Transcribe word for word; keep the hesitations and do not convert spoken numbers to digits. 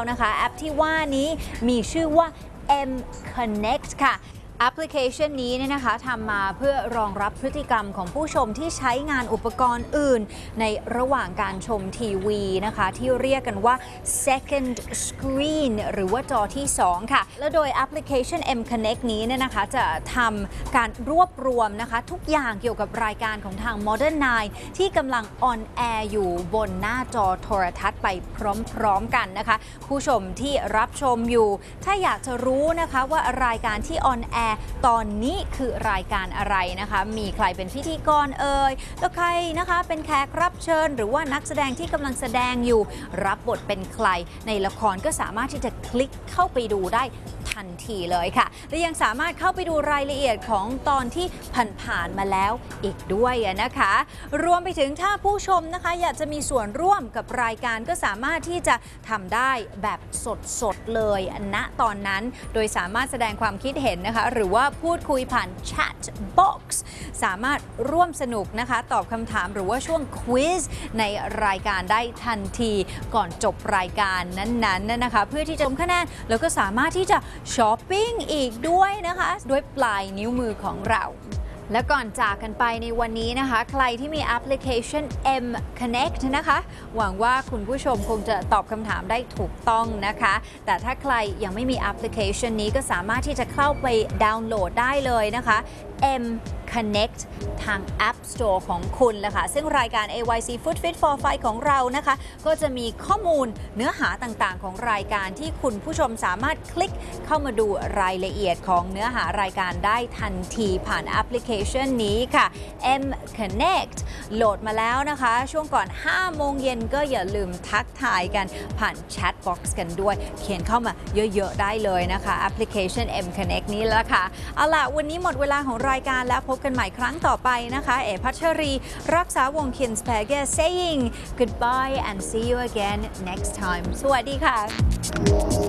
นะคะแอปที่ว่านี้มีชื่อว่า M Connect ค่ะแอปพลิเคชันนี้เนี่ยนะคะทำมาเพื่อรองรับพฤติกรรมของผู้ชมที่ใช้งานอุปกรณ์อื่นในระหว่างการชมทีวีนะคะที่เรียกกันว่า second screen หรือว่าจอที่สองค่ะและโดยแอปพลิเคชัน M Connect นี้เนี่ยนะคะจะทำการรวบรวมนะคะทุกอย่างเกี่ยวกับรายการของทาง Modern ไนน์ ที่กำลังออนแอร์อยู่บนหน้าจอโทรทัศน์ไปพร้อมๆกันนะคะผู้ชมที่รับชมอยู่ถ้าอยากจะรู้นะคะว่ารายการที่ออนแอร์ตอนนี้คือรายการอะไรนะคะมีใครเป็นพิธีกรเอ่ยแล้วใครนะคะเป็นแขกรับเชิญหรือว่านักแสดงที่กำลังแสดงอยู่รับบทเป็นใครในละครก็สามารถที่จะคลิกเข้าไปดูได้ทันทีเลยค่ะและยังสามารถเข้าไปดูรายละเอียดของตอนที่ผ่านๆมาแล้วอีกด้วยนะคะรวมไปถึงถ้าผู้ชมนะคะอยากจะมีส่วนร่วมกับรายการก็สามารถที่จะทำได้แบบสดๆเลยณตอนนั้นโดยสามารถแสดงความคิดเห็นนะคะหรือว่าพูดคุยผ่าน Chat Box สามารถร่วมสนุกนะคะตอบคำถามหรือว่าช่วงควิซในรายการได้ทันทีก่อนจบรายการนั้นๆนะคะเพื่อที่จะชมคะแนนแล้วก็สามารถที่จะช้อปปิ้งอีกด้วยนะคะด้วยปลายนิ้วมือของเราและก่อนจากกันไปในวันนี้นะคะใครที่มีแอปพลิเคชัน M Connect นะคะหวังว่าคุณผู้ชมคงจะตอบคำถามได้ถูกต้องนะคะแต่ถ้าใครยังไม่มีแอปพลิเคชันนี้ก็สามารถที่จะเข้าไปดาวน์โหลดได้เลยนะคะ M Connect ทาง App Store ของคุณแหละค่ะซึ่งรายการ เอ วาย ซี Food Fit for Fight ของเรานะคะก็จะมีข้อมูลเนื้อหาต่างๆของรายการที่คุณผู้ชมสามารถคลิกเข้ามาดูรายละเอียดของเนื้อหารายการได้ทันทีผ่านแอปพลิเคชันนี้ค่ะ M Connect โหลดมาแล้วนะคะช่วงก่อนห้าโมงเย็นก็อย่าลืมทักทายกันผ่าน Chat Box กันด้วยเขียนเข้ามาเยอะๆได้เลยนะคะแอปพลิเคชัน M Connect นี้แล้วค่ะเอาล่ะวันนี้หมดเวลาของรายการแล้วพบกันใหม่ครั้งต่อไปนะคะเอ๋พัชรีรักษาวงศ์ Kinsperger saying goodbye and see you again next time สวัสดีค่ะ